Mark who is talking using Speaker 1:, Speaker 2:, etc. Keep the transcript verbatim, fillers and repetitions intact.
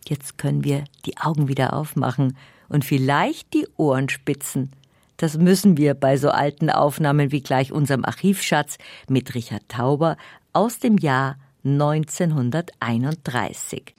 Speaker 1: Jetzt können wir die Augen wieder aufmachen und vielleicht die Ohren spitzen. Das müssen wir bei so alten Aufnahmen wie gleich unserem Archivschatz mit Richard Tauber aus dem Jahr neunzehnhunderteinunddreißig.